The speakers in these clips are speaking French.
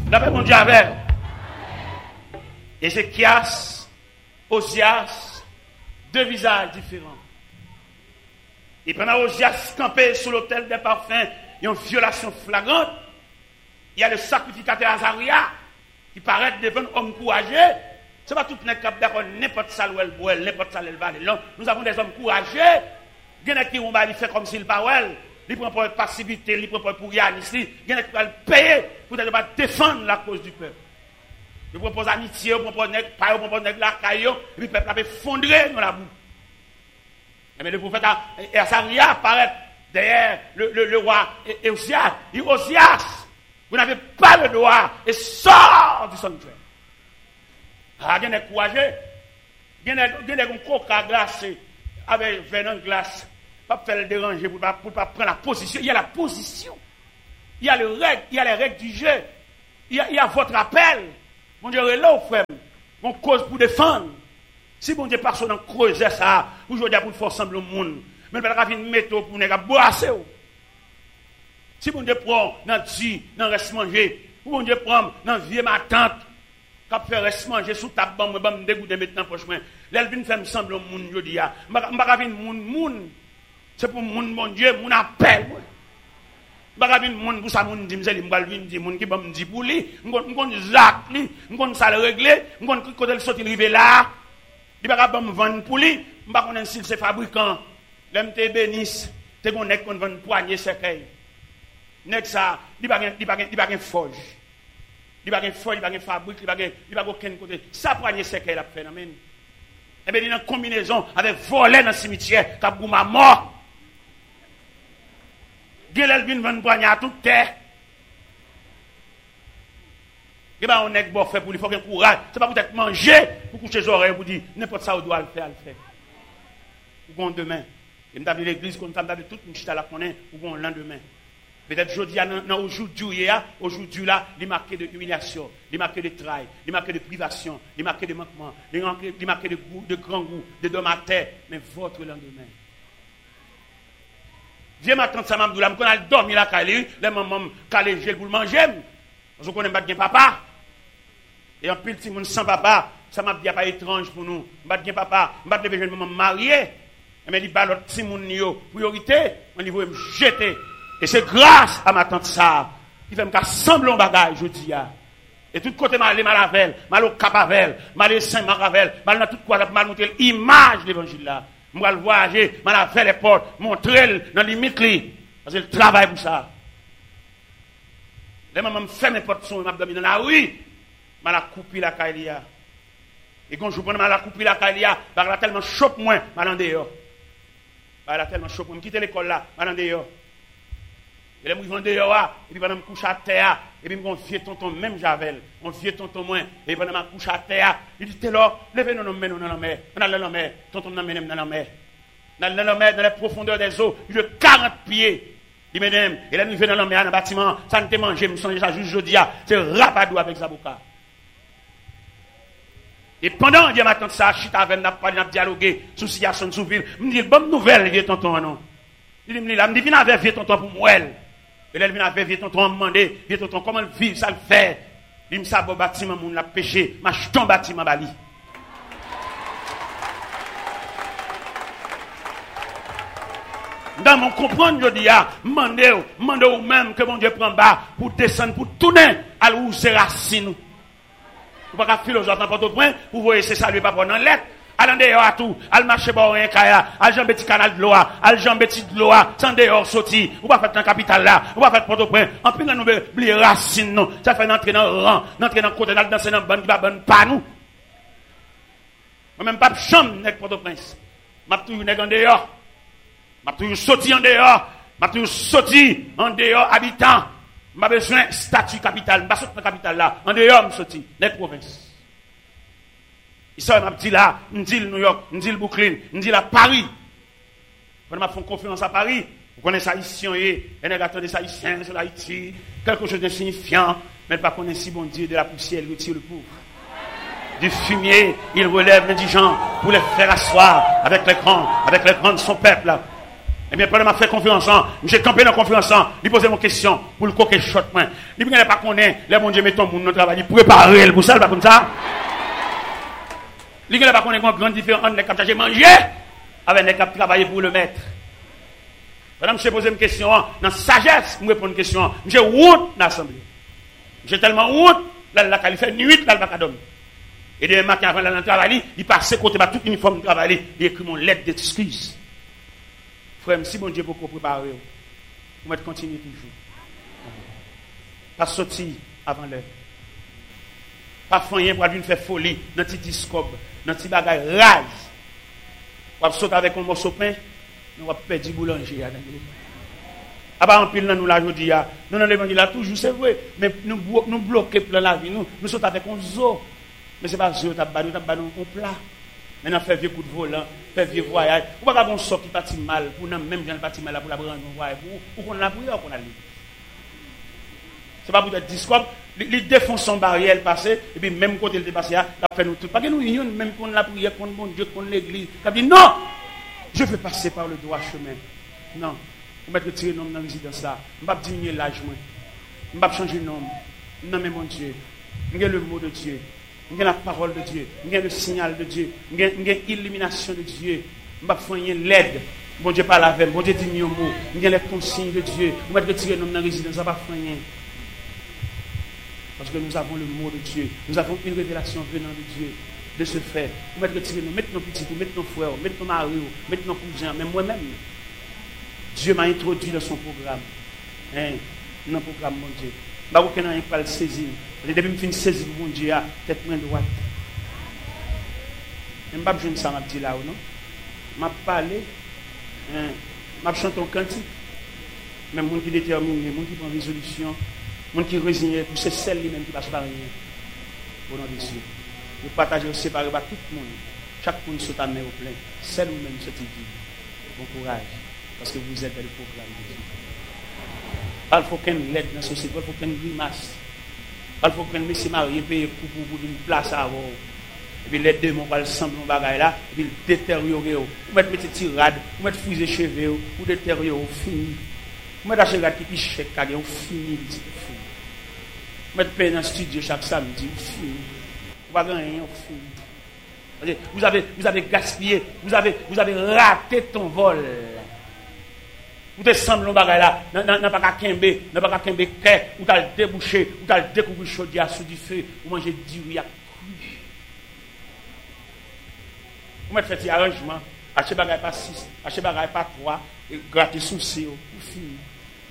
La paix, mon Dieu, avec. Ézéchias, Osias, deux visages différents. Et pendant Osias campé sous l'autel des parfums, il y a une violation flagrante. Il y a le sacrificateur Azaria qui paraît devant un homme courageux. Ce n'est pas tout le monde qui est d'accord, n'importe ça où elle boit, n'importe ça où elle va. Nous avons des hommes courageux. Il y en a qui vont faire comme s'il parle. Il prend pour passivité, il prend pour Yann ici. Il y en a qui vont payer pour ne pas défendre la cause du peuple. Il propose amitié, il propose la caillou, et puis le peuple a effondré dans la boue. Mais le prophète Azaria apparaît derrière le roi Osias. Il dit Osias, vous n'avez pas le droit et sort du sanctuaire. Ah, il y a des courageux. Il y a des coca glacés avec venin glace. Pas faire le déranger pour ne pas prendre la position. Il y a la position. Il y a les règles du jeu. Il y a votre appel. Mon Dieu, est là, frère. Mon cause pour défendre. Si mon Dieu passe dans creuser ça, aujourd'hui pour faire ensemble le monde. Mais il va y une méthode pour ne pas boire. Si mon Dieu prend dans le dans reste manger, ou mon Dieu prend dans vieux ma tante, quand fait reste manger sous ta bande, je vais me dégoûter maintenant prochainement. L'elvin fait me semble au monde aujourd'hui. Je ne vais pas venir monde. C'est pour mon mon Dieu, mon appel. Je ne vais pas venir monde pour ça, mon dit, je vais venir monde qui va me dire pour lui, je vais Jacques, je vais ça le régler, je vais quand elle sortir arriver là, il va pas me vendre pour lui, je ne vais pas connaître si c'est fabricant. L'homme te bénisse, tu connais qu'on vend poignée cercueil. Nek ça, il va pas forge. Il va pas forge, il va pas fabrique, il va aucun côté. Ça poignée cercueil la phénomène. Et bien il y a une combinaison avec voler dans le cimetière, cap gouma mort. Gélel vinn vendre poignée à toute terre. Et ben on est bon fait pour lui, faut qu'il courage. C'est pas pour être manger, pour coucher les oreilles, pour dire n'importe ça on doit le faire. Pour demain. Et nous avons l'église comme ça, nous avons toute une chita la connaît pour le lendemain. Peut-être aujourd'hui, aujourd'hui là, il est marqué de humiliation, il est marqué de travail, il est marqué de privation, il est marqué de manquement, il est marqué de grand goût, de dommages, mais votre lendemain. Viens ma tante Samam Doula, je vais dormir là, les mamans, calé, j'ai pour manger. Parce qu'on n'aime pas bien papa. Et en plus, si on sans papa, ça m'a dit pas étrange pour nous. Je ne bien papa, je ne vais pas maman mariée. Mais il balot si mon priorité, on niveau me jeter. Et c'est grâce à ma tante ça qui fait me sembler un bagage, je dis. Et tout côté mal avec, mal au cap avec, mal Saint Maravel, mal dans tout quoi, mal montrer l'image de l'évangile là. Moi le voyager, mal avec les portes, montrer dans limite li, parce que le travail pour ça. Les mamans me fait mes portes sont m'a dormi dans la rue, mal a coupé la caïlia. Et quand je prends mal a coupé la caïlia, par là tellement chope moins, mal en dehors. Par là tellement chope, me quitter l'école là, mal en dehors. Et là, je vais dehors, et puis pendant que je me couche à terre, et puis je me vieux tonton, même Javel, mon vieux tonton moins, et puis pendant que je me couche à terre, il dit, t'es là, levez-nous dans la mer, dans la mer, tonton nous mène dans la mer. Dans la mer, dans les profondeurs des eaux, de 40 pieds. Il m'aime, et là, nous venons dans la mer, dans le bâtiment, ça ne te mange, je me sens déjà juste jeudi, c'est rapadou avec Zabuka. Et pendant que je m'attends ça, je suis avec nous, dialoguer sur situation sous ville, je me dis, bonne nouvelle, vieux tonton, non. Il me dit, viens avec vieux tonton pour moi. Et là, il vient avec vieux tonton, me demander, vieux tonton, comment le vivre, ça le fait. Il me dit, bon bâtiment, mon l'a péché, ma jeton bâtiment, bali. Dans mon comprendre, je dis, demandez ou même que mon Dieu prend bas pour descendre, pour tourner à où c'est racine. Vous ne pouvez pas philosophe dans votre point, vous voyez, c'est ça, lui, pas prendre dans lettre. Allez dehors à tout, allez marcher par un kaya, allez jambe petit canal de l'eau, allez jambe petit de l'eau, sans dehors sorti, ou pas faire dans la capitale là, ou pas faire Port-au-Prince, en plus nous oublier racine non, ça fait entrer dans le rang, entrer dans le côté, dans danser dans bonne qui va bonne pas nous. Moi même pas chambre avec Port-au-Prince. M'a toujours nèg en dehors. M'a toujours sorti en dehors, m'a toujours sorti en dehors habitant. M'a besoin statut capitale, m'a sorti dans la capitale là, en dehors me sorti, les provinces. Ici, on m'a dit là, on dit New York, on dit Brooklyn, on dit là Paris. Quand on m'a fait confiance à Paris, vous connaissez Haïtien, et on a des Haïtiens sur Haïti, quelque chose de signifiant, mais pas connaître si bon Dieu de la poussière, il retire le pauvre. Du fumier, il relève l'indigent pour les faire asseoir avec les grands de son peuple. Eh bien, pendant que je fais conférence, j'ai campé dans la conférence, il posait mon question pour le coquet shot. Il ne pas connaître, les bon Dieu met ton monde dans le travail, il préparer pour ça, pas comme ça. Il ne pas connaître une grande différence entre les qui ont mangé avec les qui ont travaillé pour le maître. Madame, je pose une question, dans sagesse, je réponds une question. J'ai route dans l'assemblée. J'ai tellement route, là, il fait nuit, là, il va pas dormir. Et demain matin, avant d'aller travailler, il passe côté tout uniforme de travail, il écrit mon lettre d'excuse. Frère, si bon Dieu beaucoup préparé, vous mettez continuer toujours. Pas sortir avant l'heure. Pas faire pour une faire folie dans petit discope, dans petit bagage rage. Vous sauter avec un morceau de pain, nous va perdre boulanger. Ah bah en pile nous la jodi a. Nous dans l'évangile là toujours c'est vrai, mais nous bloquer dans la vie nous saute avec un zoo. Mais c'est pas zoo t'a ba nous on plat. Maintenant faire vieux coup de volant, faire vieux voyage. Ou pas qu'on sort qui parti mal pour nous même gens parti mal là pour la prendre un voyage pour qu'on la prière qu'on a lu. C'est pas pour être discope, il défonce son barrière passé et puis même côté il dépassé là, fait nous tout. Pas que nous union même qu'on la prière contre bon Dieu contre l'église. Ça dit non. Je veux passer par le droit chemin. Non. Je vais retirer le nom dans la résidence là. Je ne vais pas diminuer l'âge. Je ne vais pas changer le nom. Non, mais mon Dieu. Il y a le mot de Dieu. Il y a la parole de Dieu. Il y a le signal de Dieu. Il y a l'illumination de Dieu. Je ne vais pas faire l'aide. Bon Dieu parle avec. Bon Dieu dit mieux mot. Il y a les consignes de Dieu. Je vais retirer le nom dans la résidence. Je ne vais pas faire rien. Parce que nous avons le mot de Dieu. Nous avons une révélation venant de Dieu. De ce fait, vous mettez retirer nous, mettez nos petits, mettez nos frères, mettez nos maris, mettez nos cousins, même moi-même. Dieu m'a introduit dans son programme. Dans le programme, mon Dieu. Je ne sais pas si je le saisir. Depuis que je finis de saisir mon Dieu, tête main droite. Je ne sais pas si ça m'a dit là ou non. Je vais parler. Je vais chanter un cantique. Même les gens qui déterminent, les gens qui prennent résolution, les gens qui résignent, pour c'est celle même qui passe par rien. Au nom de Dieu. Vous partagez, vous séparez par tout le monde. Chaque monde saute à main au plein. Celle ou même cette vie. Bon courage. Parce que vous êtes dans le programme de Dieu. Il faut qu'une lettre dans la société. Il faut qu'une grimace. Il faut qu'un monsieur marié paye pour une place à avoir. Et puis les deux m'ont pas le sang de mon bagage là. Et puis le détériorer. Vous mettez des tirades. Vous mettez fusée cheveux. Vous détériorer. Vous fini. Vous mettez acheter qui piche chèque. Vous fini. Vous mettez payer dans le studio chaque samedi. Vous fini. Vous avez gaspillé, vous avez raté ton vol. Vous te semblez bagay là, n'a pas qu'à kembe, ou t'as le débouché, ou t'as le découvert chaudière sous du feu, ou manger du riz à cru. Vous mettez fait un arrangement, achetez bagay pas 6, achetez bagay pas 3, et grattez souci, vous finissez.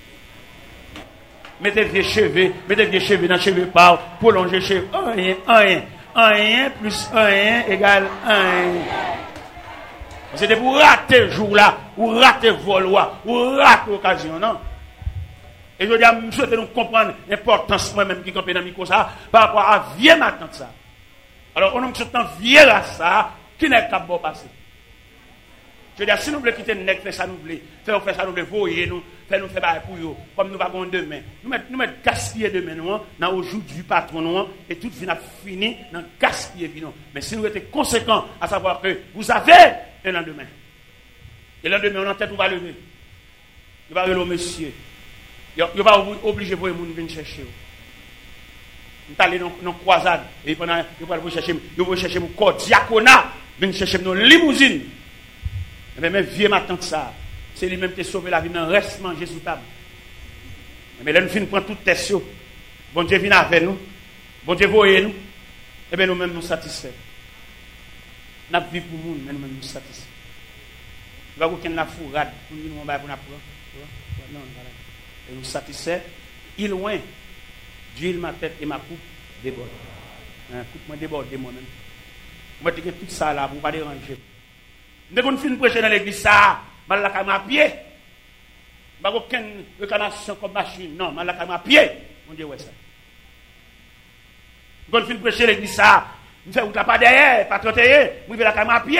Mettez vieux cheveux dans cheveux par, prolongez cheveux, rien. 1 plus 1 égale 1. C'était pour rater le jour là, ou rater le vol, ou rater l'occasion, non? Et je dis à M. souhaite nous comprendre l'importance moi-même qui campé dans le micro ça, par rapport à vieux matin ça. Alors, on a un vieux là ça, qui n'est pas bon passé. Je veux dire, si nous voulons quitter le nec, faire ça nous voulons, faire ça nous voulons, voyer nous, faire nous faire pour eux, comme nous avons demain. Nous mettons gaspiller demain, nous, dans aujourd'hui patron, nous, et tout vient fini dans gaspiller, nous. Mais si nous étions conséquents, à savoir que vous avez un lendemain. Et le lendemain, on en tête, on va lever. Il va lever au monsieur. Il va obliger pour les gens de venir chercher. Nous allons aller dans la croisade, et pendant, il va chercher mon corps diaconat, venir chercher nos limousines. Mais même vieux ma tante ça, c'est lui-même qui a sauvé la vie, non reste manger sous table. Mais là, nous finissons prendre toute tête. Bon Dieu vient avec nous. Bon Dieu voyez nous. Et bien nous-mêmes nous satisfaits. Nous vivons pour nous, mais nous-mêmes nous satisfaits. Il va aucun la fourrade pour nous pour nous non, et nous satisfaits. Il loin, d'huile ma tête et ma coupe déborde. Coupe moi déborde moi-même. Moi je tout ça là pour ne pas déranger. Dès qu'on finit de prêcher dans l'église, ça, je vais à pied. Je n'ai aucune réclamation comme machine. Non, je vais à pied. Mon Dieu, ouais ça. Dès qu'on finit de prêcher dans l'église, ça, je fais pas derrière, pas trotter, je vais à pied.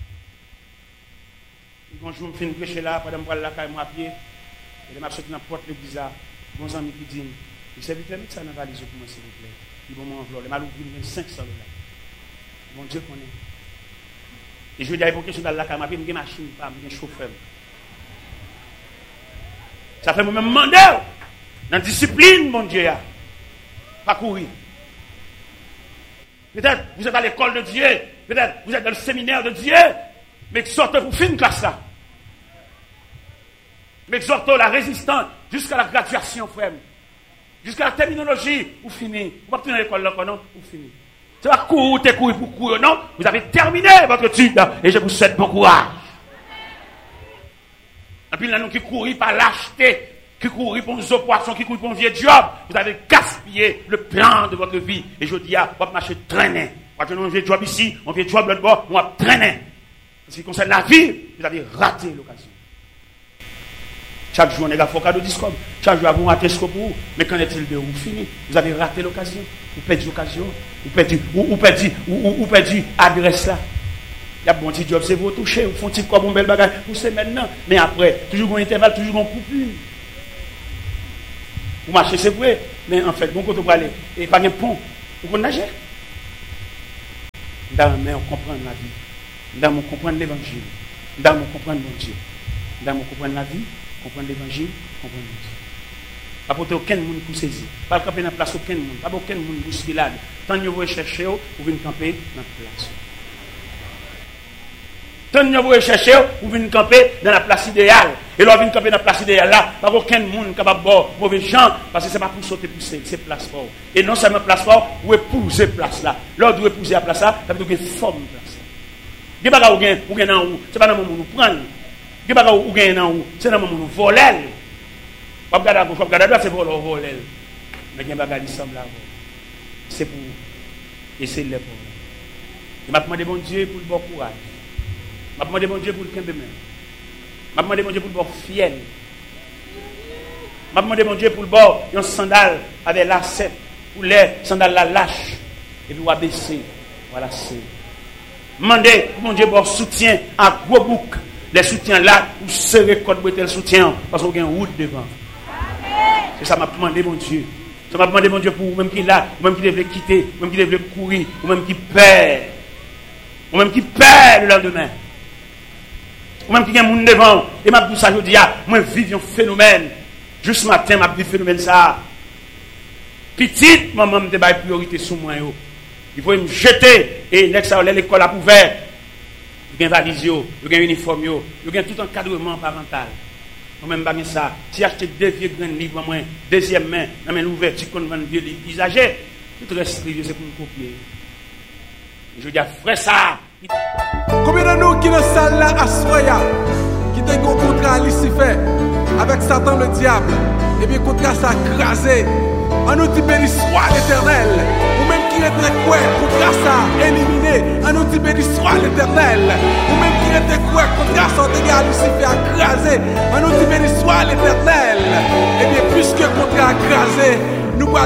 Quand je finis de prêcher là, pendant que je vais à pied, et je vais sortir dans la porte de l'église là, mon ami qui dit, il s'est vite mettre ça dans la valise pour moi, s'il vous plaît. Il va m'envelopper. Il m'a ouvert 500 $. Mon Dieu connaît. Et je dis à l'époque, je suis dans la caméra, j'ai une machine, j'ai un chauffeur. Ça fait moi-même demander dans la discipline, mon Dieu. Pas courir. Peut-être vous êtes à l'école de Dieu. Peut-être vous êtes dans le séminaire de Dieu. Mais exhortez pour finir classe là. Mais exhortez la résistance jusqu'à la graduation, frère. Jusqu'à la terminologie, vous finissez. Vous ne pouvez pas à l'école là, non? Vous finissez. C'est pas courir pour courir, non? Vous avez terminé votre étude et je vous souhaite bon courage. Et puis là, nous qui courons par lâcheté, qui courons pour nos poissons, qui courons pour un vieux job, vous avez gaspillé le plan de votre vie. Et je dis, vous allez marcher traîner. Vous avez un vieux job ici, un vieux job l'autre bord, on va traîner. En ce qui concerne la vie, vous avez raté l'occasion. Chaque jour, on est à Focado Discord. Chaque jour, vous ratez ce que vous. Mais qu'en est-il de vous fini? Vous avez raté l'occasion. Vous perdez l'occasion. Vous perdez l'adresse là. Il y a un bon petit job, c'est vous toucher. Vous font un petit comme un bel bagage. Vous savez maintenant. Mais après, toujours un intervalle, toujours un coupure. Vous marchez, c'est vrai. Mais en fait, bon côté pour aller. Et pas de pont. Vous pouvez nager. Dans mais on comprend la vie. Dans on comprend l'évangile. Dans on comprend mon Dieu. Dans on comprend la vie. Comprendre l'évangile, comprendre Dieu. Pas pour aucun monde pour saisir. Pas camper dans la place aucun monde. Pas pour aucun monde pour se là. Tant que vous cherchez, vous venez camper dans la place. Tant que vous cherchez, vous venez camper dans la place idéale. Et là, vous venez camper dans la place idéale là. Pas aucun monde capable de boire mauvais gens. Parce que ce n'est pas pour sauter pousser, c'est place fort. Et non seulement place fort, vous épouser place là. Là, vous épouser la place là, ça veut dire que forme place là. Il n'y a pas de vous gagnez en haut. Ce n'est pas dans le moment où nous prenons. Qui va ou gagner dans où c'est dans le moment où voler pas regarder à gauche pas regarder à droite c'est pour voler mais il bagage semble là c'est pour essayer de le pour il m'a demandé bon Dieu pour le bon courage m'a demandé bon Dieu pour le camp de main m'a demandé bon Dieu pour le bon fiel m'a demandé bon Dieu pour le bon un sandal avec lacet pour les sandales la lâche et puis on va baisser voilà c'est demandez mon Dieu pour soutien à gros bouc. Les soutiens là, vous serez code le soutien parce qu'on a une route devant. C'est ça m'a demandé mon Dieu. Ça m'a demandé mon Dieu pour vous-même qui est là, vous-même qui devez quitter, vous-même qui devez courir, vous-même qui perd. Vous-même qui perd le lendemain. Vous-même qui a un monde devant. Et m'a dit ça, je dis, moi vive un phénomène. Juste ce matin, m'a dit phénomène ça. Petite, maman me dit priorité sur moi. Il faut me jeter et l'école a ouvert. Il y a une valise, il y a un uniforme, il y a tout un encadrement parental. Moi-même, je ça. Si j'achète 2 vieux grands livres, deuxième main, dans une ouverture qu'on vend vieux livres usagés, tout reste c'est pour me copier. Je dis, frère, ça. Combien de nous qui dans la salle là, à Soya, qui ont un contrat à Lucifer, avec Satan le diable, et bien, le contrat ça a crasé. En nous dit béni soit l'Éternel. Ou même qui était quoi, contrat ça éliminé. En nous dit béni soit l'Éternel. Ou même qui était quoi, contrat ça dégâts Lucifer a crasé. En nous dit béni soit l'Éternel. Et bien, puisque contrat a crasé, nous